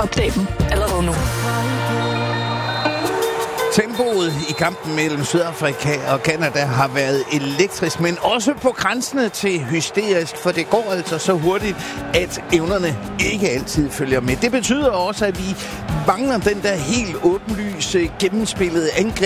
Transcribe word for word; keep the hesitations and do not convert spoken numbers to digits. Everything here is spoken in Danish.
Opdag dem allerede nu. Tempoet i kampen mellem Sydafrika og Canada har været elektrisk, men også på grænsende til hysterisk, for det går altså så hurtigt, at evnerne ikke altid følger med. Det betyder også, at vi mangler den der helt åbenlyse gennemspillede angreb